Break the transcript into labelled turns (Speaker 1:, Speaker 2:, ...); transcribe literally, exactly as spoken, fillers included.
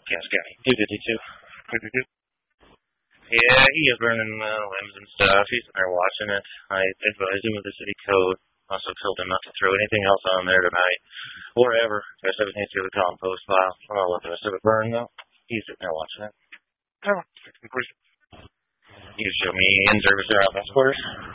Speaker 1: Cass County. two fifty-two. Yeah, he is burning uh, limbs and stuff. He's in there watching it. I advised him of the city code. Also told him not to throw anything else on there tonight. Or ever. The rest of it needs to go to the compost pile. I don't know what the rest of it burned, though. He's sitting there watching it. You show me in service there out past quarters.